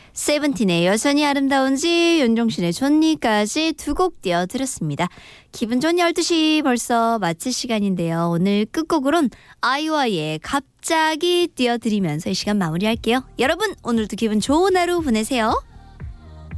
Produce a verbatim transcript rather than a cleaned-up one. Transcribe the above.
세븐틴의 여전히 아름다운지, 윤종신의 존니까지 두 곡 띄워드렸습니다. 기분 좋은 열두 시 벌써 마칠 시간인데요. 오늘 끝곡으론 아이오아이의 갑자기 띄워드리면서 이 시간 마무리할게요. 여러분 오늘도 기분 좋은 하루 보내세요.